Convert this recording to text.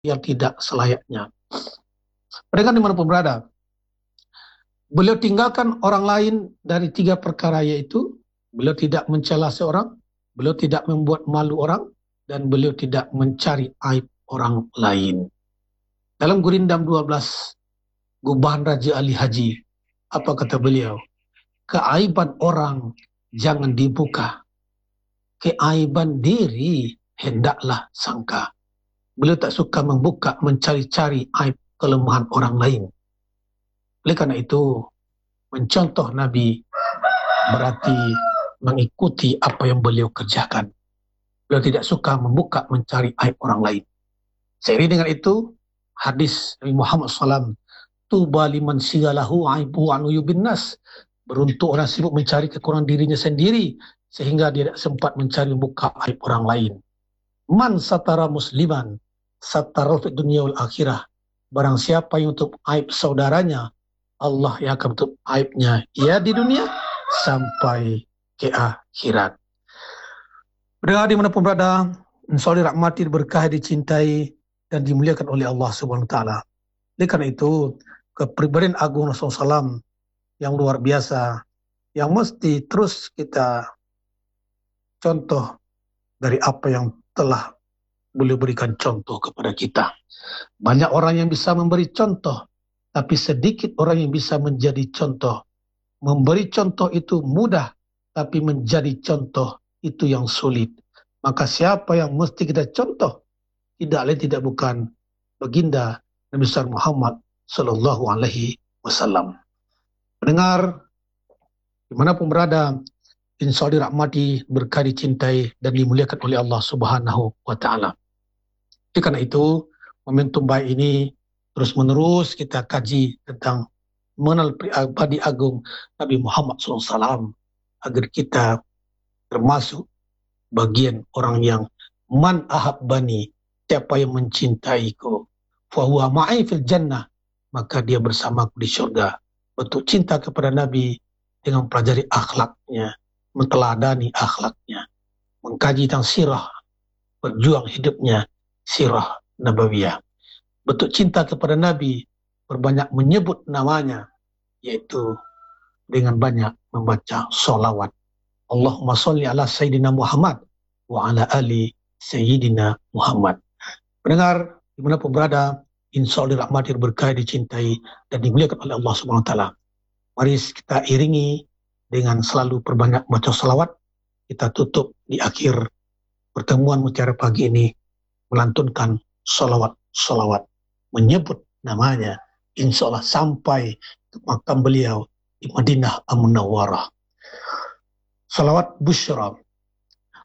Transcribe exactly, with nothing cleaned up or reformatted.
yang tidak selayaknya. Pendengar dimanapun berada, beliau tinggalkan orang lain dari tiga perkara, yaitu beliau tidak mencela seorang, beliau tidak membuat malu orang, dan beliau tidak mencari aib orang lain. Dalam Gurindam dua belas, Gubahan Raja Ali Haji, apa kata beliau? Keaiban orang jangan dibuka, keaiban diri hendaklah sangka. Beliau tak suka membuka, mencari-cari aib kelemahan orang lain. Oleh karena itu, mencontoh Nabi berarti mengikuti apa yang beliau kerjakan. Beliau tidak suka membuka, mencari aib orang lain. Seiring dengan itu, hadis Nabi Muhammad shallallahu alaihi wasallam, tuba liman sigalahu aibu an uyubin nas. Beruntuk orang sibuk mencari kekurangan dirinya sendiri sehingga dia tidak sempat mencari membuka aib orang lain. Man satara musliman satara fi dunia wal akhirah. Barang siapa yang tutup aib saudaranya, Allah yang akan tutup aibnya ya di dunia sampai ke akhirat. Berada dimanapun berada, insya Allah dirahmati, diberkahi, dicintai, dan dimuliakan oleh Allah Subhanahu Wa Taala. Oleh karena itu, kepribadian agung Rasulullah shallallahu alaihi wasallam yang luar biasa, yang mesti terus kita contoh dari apa yang telah beliau berikan contoh kepada kita. Banyak orang yang bisa memberi contoh, tapi sedikit orang yang bisa menjadi contoh. Memberi contoh itu mudah, tapi menjadi contoh itu yang sulit. Maka siapa yang mesti kita contoh? Tidak lain tidak bukan baginda Nabi besar Muhammad Sallallahu Alaihi Wasallam. Pendengar dimanapun berada, insya Allah dirahmati, berkahi, dicintai, dan dimuliakan oleh Allah Subhanahu Wa Taala. Karena itu, momentum baik ini terus menerus kita kaji tentang mengenal pribadi agung Nabi Muhammad shallallahu alaihi wasallam agar kita termasuk bagian orang yang man ahabbani, siapa yang mencintaiku, fahuwa ma'i fil jannah, maka dia bersamaku di surga. Bentuk cinta kepada Nabi dengan mempelajari akhlaknya, menteladani akhlaknya, mengkaji tentang sirah, berjuang hidupnya, sirah nabawiyah. Bentuk cinta kepada Nabi, berbanyak menyebut namanya, yaitu dengan banyak membaca sholawat. Allahumma sholli ala Sayyidina Muhammad wa ala ali Sayyidina Muhammad. Pendengar, dimanapun berada, insya Allah dirahmati, berkahi, dicintai, dan dimuliakan oleh Allah Subhanahu Wa Taala. Mari kita iringi dengan selalu perbanyak baca salawat. Kita tutup di akhir pertemuan mutiara pagi ini melantunkan salawat-salawat, menyebut namanya, insya Allah sampai ke makam beliau di Madinah Al-Munawwarah. Salawat Bushra